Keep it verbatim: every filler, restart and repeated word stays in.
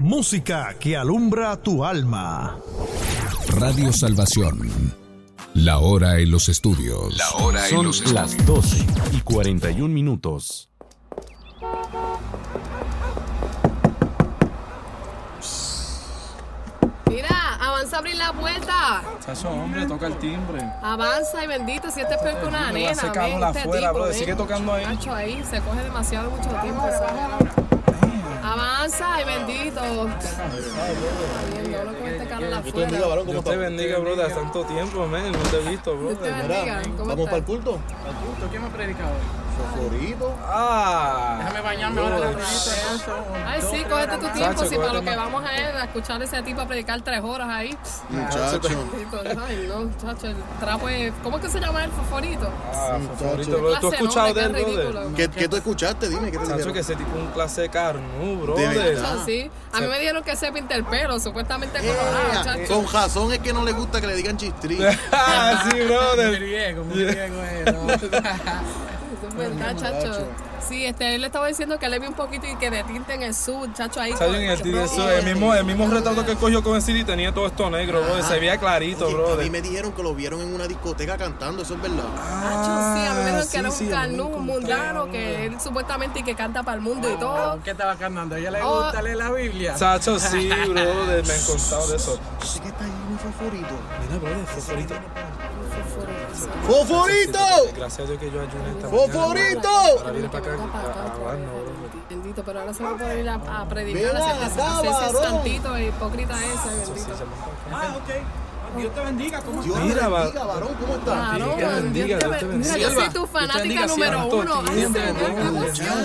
Música que alumbra tu alma. Radio Salvación. La hora en los estudios. La hora Son en los estudios. las doce y cuarenta y un minutos. Mira, avanza a abrir la puerta. Chacho, hombre, toca el timbre. Avanza y bendito, si este es peor que una Me va a nena. secar ven, la este afuera, tipo, brother. ven. Sigue tocando ahí. Chacho, ahí se coge demasiado mucho tiempo. ¿Sabes? Avanza y bendito. Está bien, yo lo con este carro afuera. Dios te bendiga, brother. Hace tanto tiempo, man. No te he visto, Dios te brother. bendiga. ¿Cómo ¿Vamos para el estás? culto? ¿Quién me ha predicado hoy? Fosforito. Ah. Déjame bañarme ahora Brother. rapidito. Ay, sí, cógete tu tiempo. Chacho, Si para lo cógete que más. vamos a ir a escuchar a ese tipo a predicar tres horas ahí. Muchacho. Ay, no, chacho, el trapo es... ¿Cómo es que se llama el fosforito? Ah, Sí, favorito, chacho. brother. ¿Tú has Clase escuchado nombre, de él, qué brother? ridículo. ¿Qué, ¿Qué tú escuchaste? Dime, ¿qué te Chacho, dijeron? que ese tipo es un clase de carnú, De brother. verdad. Chacho, sí. A mí me dijeron que se pinta el pelo, supuestamente Eh, colorado, chacho. con razón es que no le gusta que le digan chistri. Ah, sí, brother. Mujeriego, mujeriego es, ¿no? Eso es verdad, chacho. Sí, este, él le estaba diciendo que le vi un poquito y que de tinte en el sur, chacho, ahí. ¿Saben? El, con- eso, el, mismo, el mismo retrato que él cogió con el C D tenía todo esto negro, brother. Se veía clarito, Oye, a brother. mí me dijeron que lo vieron en una discoteca cantando, eso es verdad. Chacho, sí, a mí me dijeron que era un sí, canú, a mí me un mundano, que él supuestamente y que canta para el mundo y todo. ¿Qué estaba cantando? ¿A ella le Oh. gusta leer la Biblia? Chacho, sí, brother. Me han contado de eso. Así que está ahí un fosforito. Mira, brother, fosforito. ¡Fosforito! Gracias a Dios que yo ayuné esta ¡Fosforito! mañana. Ahora viene para acá a hablarnos, brother. Bendito, pero ahora se va a poder ir a, a predicar, Ven a hacerse acá, hacerse varón. santito e hipócrita ese, bendito. Ah, ok. Dios te bendiga. ¿Cómo Dios Mira, te va- bendiga, varón, ¿cómo estás? Varón, Dios te bendiga, Dios te Dios te bendiga. bendiga. Mira, yo soy tu fanática bendiga número siempre. uno. Ay, Dios te Señor, qué bendiga. emoción.